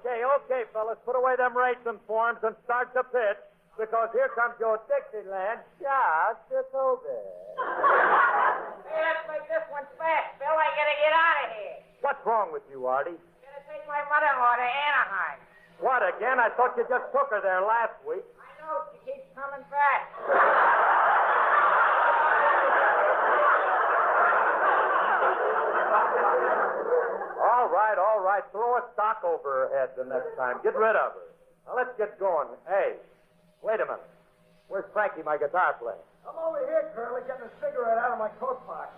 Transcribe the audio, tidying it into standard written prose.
Okay, fellas. Put away them racing forms and start the pitch, because here comes your Dixieland shot to over. Hey, let's make this one fast, Bill. I gotta get out of here. What's wrong with you, Artie? Gotta take my mother-in-law to Anaheim. What, again? I thought you just took her there last week. I know, she keeps coming back. All right. Throw a sock over her head the next time. Get rid of her. Now, let's get going. Hey, wait a minute. Where's Frankie, my guitar player? I'm over here, Curly, getting a cigarette out of my coat pocket.